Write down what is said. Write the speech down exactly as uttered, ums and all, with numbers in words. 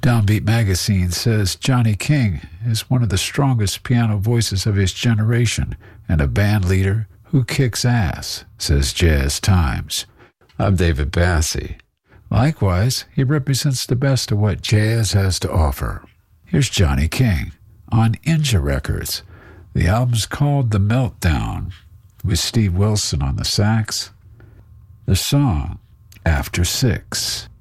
Downbeat Magazine says Johnny King is one of the strongest piano voices of his generation and a band leader who kicks ass, says Jazz Times. I'm David Bassie. Likewise, he represents the best of what jazz has to offer. Here's Johnny King on Inja Records. The album's called The Meltdown, with Steve Wilson on the sax. The song, After Six.